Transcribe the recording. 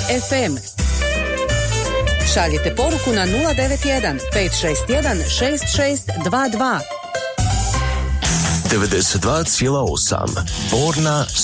FM. Šaljite poruku na 091 561 6622. 92,8 Borna